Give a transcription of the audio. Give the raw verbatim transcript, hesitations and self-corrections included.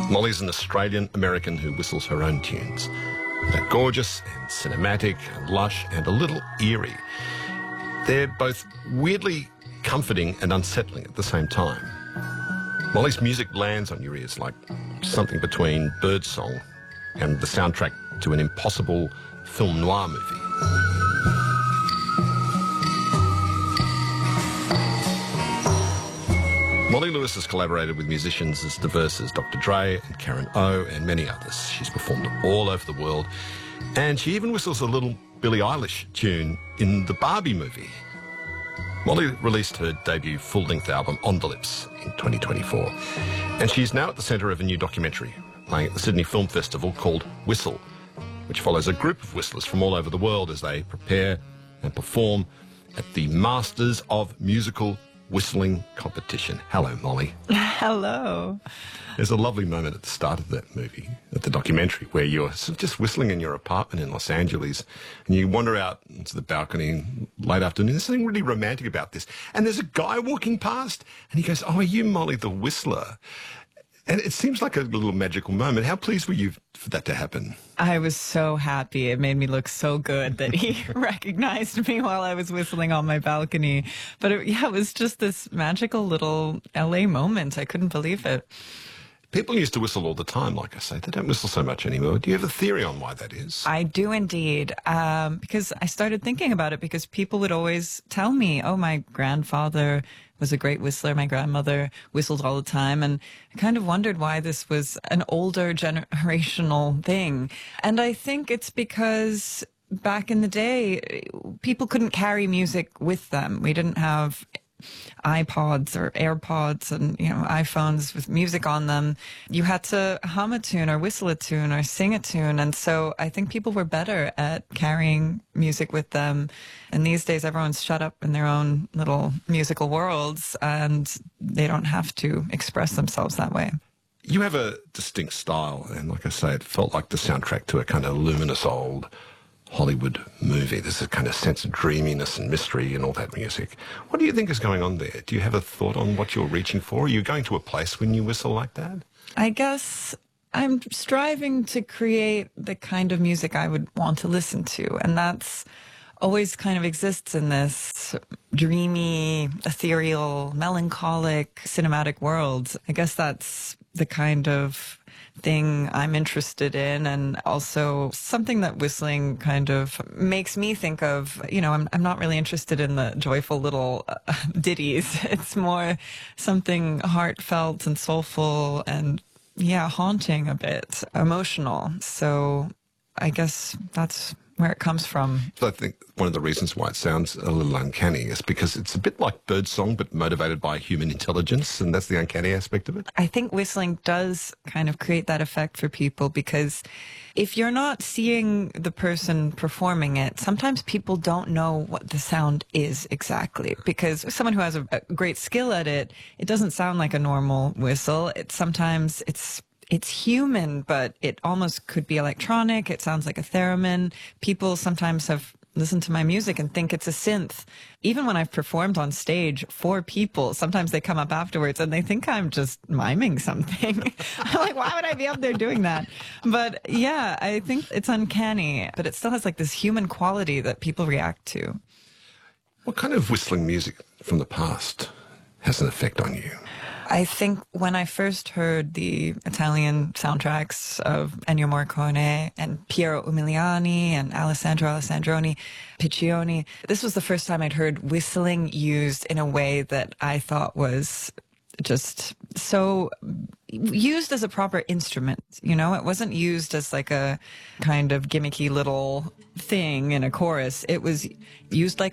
Molly's an Australian-American who whistles her own tunes. They're gorgeous and cinematic and lush and a little eerie. They're both weirdly comforting and unsettling at the same time. Molly's music lands on your ears like something between birdsong and the soundtrack to an impossible film noir movie. Molly Lewis has collaborated with musicians as diverse as Doctor Dre and Karen O and many others. She's performed all over the world, and she even whistles a little Billie Eilish tune in the Barbie movie. Molly released her debut full-length album, On the Lips, in twenty twenty-four, and she's now at the centre of a new documentary playing at the Sydney Film Festival called Whistle, which follows a group of whistlers from all over the world as they prepare and perform at the Masters of Musical Whistling competition. Hello, Molly. Hello. There's a lovely moment at the start of that movie, at the documentary, where you're sort of just whistling in your apartment in Los Angeles, and you wander out into the balcony late afternoon. There's something really romantic about this. And there's a guy walking past, and he goes, "Oh, are you Molly the Whistler?" And it seems like a little magical moment. How pleased were you for that to happen? I was so happy. It made me look so good that he recognized me while I was whistling on my balcony. But it, yeah, it was just this magical little L A moment. I couldn't believe it. People used to whistle all the time, like I say. They don't whistle so much anymore. Do you have a theory on why that is? I do indeed, um, because I started thinking about it because people would always tell me, oh, my grandfather was a great whistler. My grandmother whistled all the time. And I kind of wondered why this was an older generational thing. And I think it's because back in the day, people couldn't carry music with them. We didn't have iPods or AirPods and, you know, iPhones with music on them. You had to hum a tune or whistle a tune or sing a tune. And so I think people were better at carrying music with them. And these days, everyone's shut up in their own little musical worlds and they don't have to express themselves that way. You have a distinct style. And like I say, it felt like the soundtrack to a kind of luminous old Hollywood movie. There's a kind of sense of dreaminess and mystery and all that music. What do you think is going on there? Do you have a thought on what you're reaching for? Are you going to a place when you whistle like that? I guess I'm striving to create the kind of music I would want to listen to. And that's always kind of exists in this dreamy, ethereal, melancholic, cinematic world. I guess that's the kind of thing I'm interested in, and also something that whistling kind of makes me think of. You know, I'm I'm not really interested in the joyful little uh, ditties. It's more something heartfelt and soulful and, yeah, haunting a bit, emotional. So I guess that's where it comes from. So I think one of the reasons why it sounds a little uncanny is because it's a bit like birdsong, but motivated by human intelligence, and that's the uncanny aspect of it. I think whistling does kind of create that effect for people because if you're not seeing the person performing it, sometimes people don't know what the sound is exactly. Because someone who has a, a great skill at it, it doesn't sound like a normal whistle. It sometimes it's It's human, but it almost could be electronic. It sounds like a theremin. People sometimes have listened to my music and think it's a synth. Even when I've performed on stage for people, sometimes they come up afterwards and they think I'm just miming something. I'm like, why would I be up there doing that? But yeah, I think it's uncanny, but it still has like this human quality that people react to. What kind of whistling music from the past has an effect on you? I think when I first heard the Italian soundtracks of Ennio Morricone and Piero Umiliani and Alessandro Alessandroni, Piccioni, this was the first time I'd heard whistling used in a way that I thought was just so used as a proper instrument. You know, it wasn't used as like a kind of gimmicky little thing in a chorus. It was used like